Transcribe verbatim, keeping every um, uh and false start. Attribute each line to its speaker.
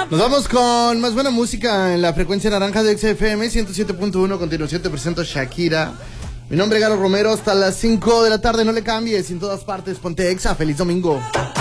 Speaker 1: Nos vamos con más buena música en la frecuencia naranja de X F M ciento siete punto uno. A continuación te presento Shakira. Mi nombre es Galo Romero. Hasta las cinco de la tarde, no le cambies. En todas partes, ponte Exa. Feliz domingo.